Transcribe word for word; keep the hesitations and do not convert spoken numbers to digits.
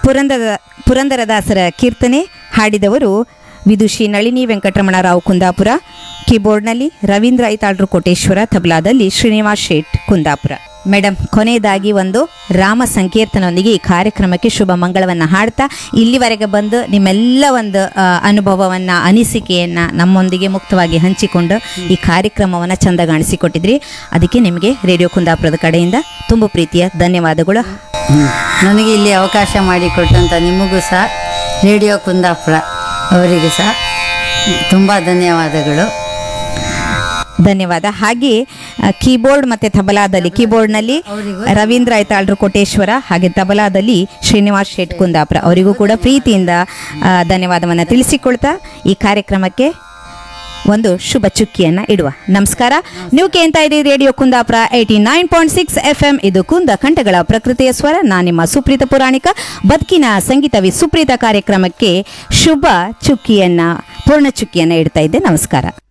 ಪುರಂದರ ಪುರಂದರದಾಸರ ಕೀರ್ತನೆ ಹಾಡಿದವರು ವಿದುಷಿ ನಳಿನಿ ವೆಂಕಟರಮಣರಾವ್ ಕುಂದಾಪುರ. ಕೀಬೋರ್ಡ್ನಲ್ಲಿ ರವೀಂದ್ರ ಐತಾಳ್ರು ಕೋಟೇಶ್ವರ, ತಬಲಾದಲ್ಲಿ ಶ್ರೀನಿವಾಸ್ ಶೇಟ್ ಕುಂದಾಪುರ. ಮೇಡಮ್, ಕೊನೆಯದಾಗಿ ಒಂದು ರಾಮ ಸಂಕೀರ್ತನೊಂದಿಗೆ ಈ ಕಾರ್ಯಕ್ರಮಕ್ಕೆ ಶುಭ ಮಂಗಳವನ್ನು ಹಾಡ್ತಾ ಇಲ್ಲಿವರೆಗೆ ಬಂದು ನಿಮ್ಮೆಲ್ಲ ಒಂದು ಅನುಭವವನ್ನು, ಅನಿಸಿಕೆಯನ್ನು ನಮ್ಮೊಂದಿಗೆ ಮುಕ್ತವಾಗಿ ಹಂಚಿಕೊಂಡು ಈ ಕಾರ್ಯಕ್ರಮವನ್ನು ಚೆಂದಗಾಣಿಸಿಕೊಟ್ಟಿದ್ರಿ. ಅದಕ್ಕೆ ನಿಮಗೆ ರೇಡಿಯೋ ಕುಂದಾಪುರದ ಕಡೆಯಿಂದ ತುಂಬ ಪ್ರೀತಿಯ ಧನ್ಯವಾದಗಳು. ನನಗೆ ಇಲ್ಲಿ ಅವಕಾಶ ಮಾಡಿಕೊಟ್ಟಂಥ ನಿಮಗೂ ಸಹ, ರೇಡಿಯೋ ಕುಂದಾಪುರ ಅವರಿಗೂ ಸಹ ತುಂಬ ಧನ್ಯವಾದಗಳು. ಧನ್ಯವಾದ. ಹಾಗೆ ಕೀಬೋರ್ಡ್ ಮತ್ತು ತಬಲಾದಲ್ಲಿ, ಕೀಬೋರ್ಡ್ನಲ್ಲಿ ರವೀಂದ್ರ ಐತಾಳ್ರು ಕೋಟೇಶ್ವರ, ಹಾಗೆ ತಬಲಾದಲ್ಲಿ ಶ್ರೀನಿವಾಸ್ ಶೇಟ್ ಕುಂದಾಪುರ ಅವರಿಗೂ ಕೂಡ ಪ್ರೀತಿಯಿಂದ ಧನ್ಯವಾದವನ್ನು ತಿಳಿಸಿಕೊಳ್ತಾ ಈ ಕಾರ್ಯಕ್ರಮಕ್ಕೆ ಒಂದು ಶುಭ ಚುಕ್ಕಿಯನ್ನು ಇಡುವ. ನಮಸ್ಕಾರ. ನೀವು ಕೇಳ್ತಾ ಇದ್ದೀರಿ radio Kundapura eighty nine point six F M. ಇದು ಕುಂದ ಕಂಠಗಳ ಪ್ರಕೃತಿಯ ಸ್ವರ. ನಾನು ನಿಮ್ಮ ಸುಪ್ರೀತ ಪುರಾಣಿಕ. ಬದುಕಿನ ಸಂಗೀತವಿ ಸುಪ್ರೀತ ಕಾರ್ಯಕ್ರಮಕ್ಕೆ ಶುಭ ಚುಕ್ಕಿಯನ್ನು, ಪೂರ್ಣ ಚುಕ್ಕಿಯನ್ನು ಇಡ್ತಾ ಇದ್ದೆ. ನಮಸ್ಕಾರ.